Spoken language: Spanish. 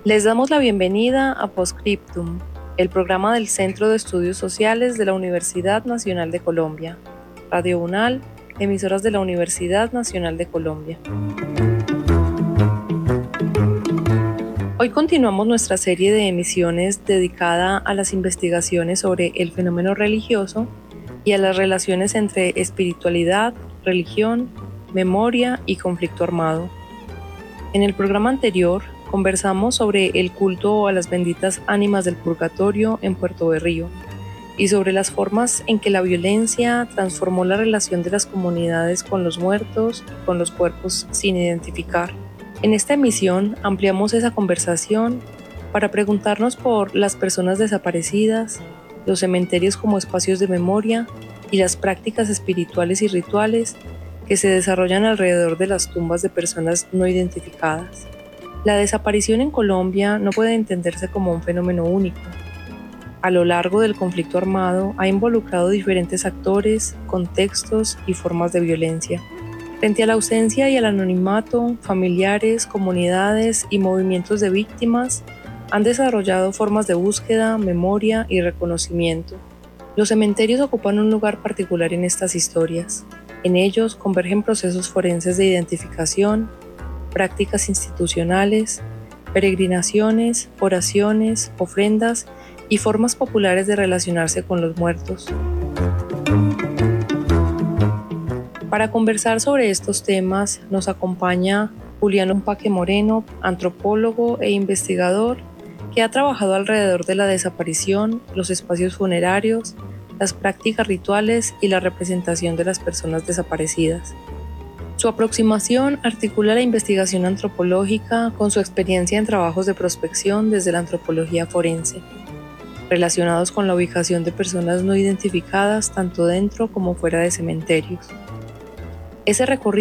Les damos la bienvenida a Postscriptum, el programa del Centro de Estudios Sociales de la Universidad Nacional de Colombia, Radio UNAL, emisoras de la Universidad Nacional de Colombia. Hoy continuamos nuestra serie de emisiones dedicada a las investigaciones sobre el fenómeno religioso y a las relaciones entre espiritualidad, religión, memoria y conflicto armado. En el programa anterior conversamos sobre el culto a las benditas ánimas del purgatorio en Puerto Berrío y sobre las formas en que la violencia transformó la relación de las comunidades con los muertos y con los cuerpos sin identificar. En esta emisión ampliamos esa conversación para preguntarnos por las personas desaparecidas, los cementerios como espacios de memoria y las prácticas espirituales y rituales que se desarrollan alrededor de las tumbas de personas no identificadas. La desaparición en Colombia no puede entenderse como un fenómeno único. A lo largo del conflicto armado ha involucrado diferentes actores, contextos y formas de violencia. Frente a la ausencia y al anonimato, familiares, comunidades y movimientos de víctimas han desarrollado formas de búsqueda, memoria y reconocimiento. Los cementerios ocupan un lugar particular en estas historias. En ellos convergen procesos forenses de identificación, prácticas institucionales, peregrinaciones, oraciones, ofrendas y formas populares de relacionarse con los muertos. Para conversar sobre estos temas nos acompaña Julián Umpaque Moreno, antropólogo e investigador que ha trabajado alrededor de la desaparición, los espacios funerarios, las prácticas rituales y la representación de las personas desaparecidas. Su aproximación articula la investigación antropológica con su experiencia en trabajos de prospección desde la antropología forense, relacionados con la ubicación de personas no identificadas tanto dentro como fuera de cementerios. Ese recorrido